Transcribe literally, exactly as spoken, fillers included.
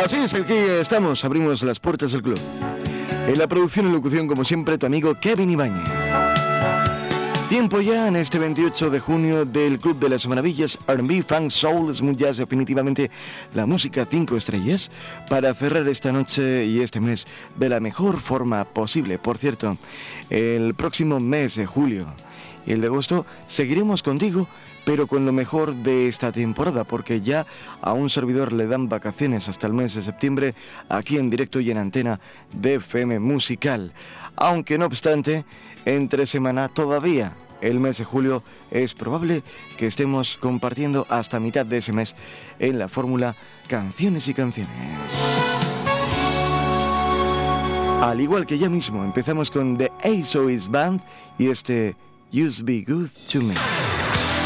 Así es, aquí estamos, abrimos las puertas del club. En la producción y locución, como siempre, tu amigo Kevin Ibáñez. Tiempo ya en este veintiocho de junio del Club de las Maravillas, R and B, Funk, Soul, Smooth Jazz, definitivamente la música cinco estrellas, para cerrar esta noche y este mes de la mejor forma posible. Por cierto, el próximo mes de julio y el de agosto seguiremos contigo, pero con lo mejor de esta temporada, porque ya a un servidor le dan vacaciones hasta el mes de septiembre, aquí en directo y en antena de F M Musical. Aunque no obstante, entre semana todavía, el mes de julio, es probable que estemos compartiendo hasta mitad de ese mes en la fórmula Canciones y Canciones. Al igual que ya mismo, empezamos con The A S O S Band y este Just Be Good To Me.